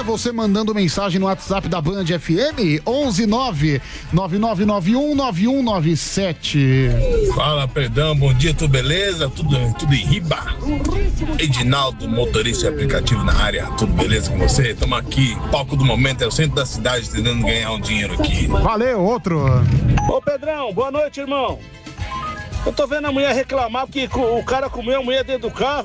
você mandando mensagem no WhatsApp da Band FM, 11999919197. Fala, Pedrão, bom dia, tudo beleza? Tudo em riba. Edinaldo, motorista de aplicativo na área, tudo beleza com você? Estamos aqui, palco do momento, é o centro da cidade, tentando ganhar um dinheiro aqui. Valeu, outro. Ô Pedrão, boa noite, irmão. Eu tô vendo a mulher reclamar que o cara comeu a mulher dentro do carro.